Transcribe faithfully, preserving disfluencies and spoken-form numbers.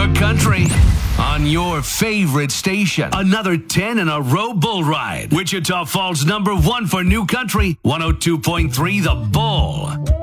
your country on your favorite station. Another ten in a row bull ride. Wichita Falls number one for new country, one oh two point three The Bull.